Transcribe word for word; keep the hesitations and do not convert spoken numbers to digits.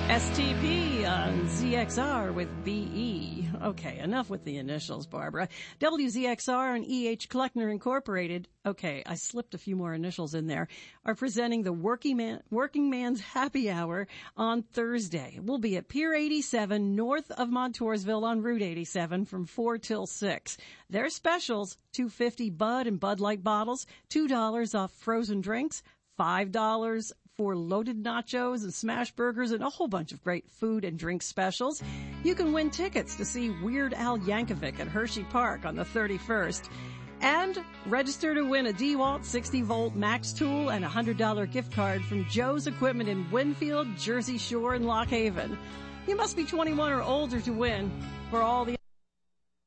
S T P on Z X R with B E. Okay, enough with the initials, Barbara. W Z X R and E H. Kleckner Incorporated, okay, I slipped a few more initials in there, are presenting the Working Man, Working Man's Happy Hour on Thursday. We'll be at Pier eighty-seven, north of Montoursville on Route eighty-seven from four till six. Their specials, two fifty Bud and Bud Light bottles, two dollars off frozen drinks, five dollars for loaded nachos and smash burgers and a whole bunch of great food and drink specials. You can win tickets to see Weird Al Yankovic at Hershey Park on the thirty-first. And register to win a DeWalt sixty volt Max Tool and a one hundred dollars gift card from Joe's Equipment in Winfield, Jersey Shore, and Lock Haven. You must be twenty-one or older to win. For all the